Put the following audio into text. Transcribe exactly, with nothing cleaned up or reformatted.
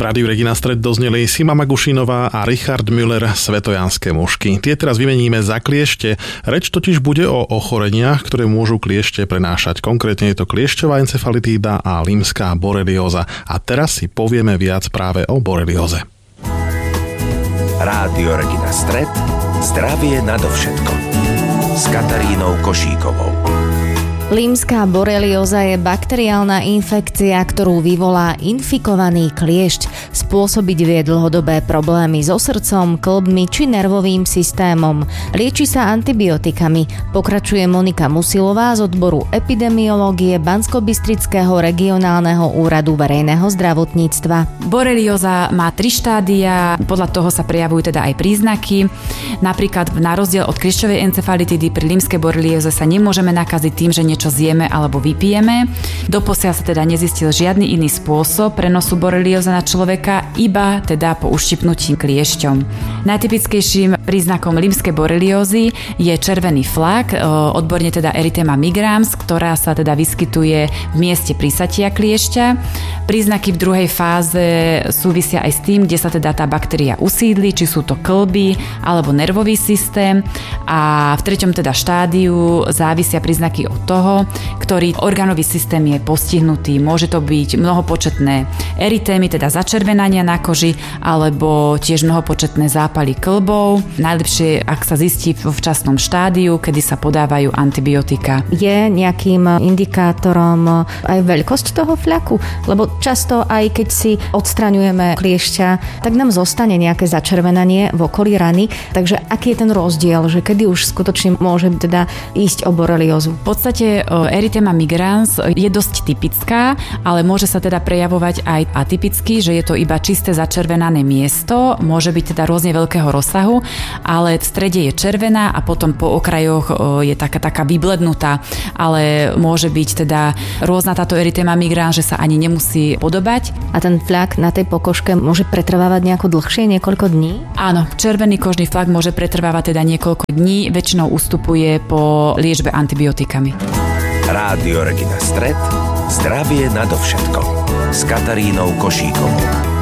Rádiu Regina Stred dozneli Sima Magušinová a Richard Müller, Svetojanské mušky. Tie teraz vymeníme za kliešte. Reč totiž bude o ochoreniach, ktoré môžu kliešte prenášať. Konkrétne je to kliešťová encefalitída a limská borelióza. A teraz si povieme viac práve o borelióze. Rádio Regina Stred. Zdravie nadovšetko. S Katarínou Košíkovou. Limská borelióza je bakteriálna infekcia, ktorú vyvolá infikovaný kliešť. Spôsobiť vie dlhodobé problémy so srdcom, kĺbmi či nervovým systémom. Lieči sa antibiotikami. Pokračuje Monika Musilová z odboru epidemiológie Banskobystrického regionálneho úradu verejného zdravotníctva. Borelióza má tri štádia, podľa toho sa prejavujú teda aj príznaky. Napríklad na rozdiel od kliešťovej encefalitidy pri limskej borelióze sa nemôžeme nakaziť tým, že niečo čo zjeme alebo vypijeme. Doposiaľ sa teda nezistil žiadny iný spôsob prenosu boreliózy na človeka, iba teda po uštipnutí kliešťom. Najtypickejším príznakom limskej boreliózy je červený flak, odborne teda Erythema migrans, ktorá sa teda vyskytuje v mieste prísatia kliešťa. Príznaky v druhej fáze súvisia aj s tým, kde sa teda tá baktéria usídli, či sú to kĺby alebo nervový systém, a v treťom teda štádiu závisia príznaky od toho, ktorý orgánový systém je postihnutý. Môže to byť mnohopočetné erytémy, teda začervenania na koži, alebo tiež mnohopočetné zápaly kĺbov. Najlepšie, ak sa zistí vo včasnom štádiu, kedy sa podávajú antibiotika. Je nejakým indikátorom aj veľkosť toho fľaku? Lebo často aj keď si odstraňujeme kliešťa, tak nám zostane nejaké začervenanie v okolí rany. Takže aký je ten rozdiel, že kedy už skutočne môže teda ísť o boreliózu? V podstate Erythema migrans je dosť typická, ale môže sa teda prejavovať aj atypicky, že je to iba čisté začervenané miesto, môže byť teda rôzne veľkého rozsahu, ale v strede je červená a potom po okrajoch je taká, taká vyblednutá, ale môže byť teda rôzna táto Erythema migrans, že sa ani nemusí podobať. A ten flak na tej pokožke môže pretrvávať nejako dlhšie, niekoľko dní? Áno, červený kožný flak môže pretrvávať teda niekoľko dní, väčšinou ustupuje po liečbe antibiotikami. Rádio Regina Stred. Zdravie nadovšetko. S Katarínou Košíkovou.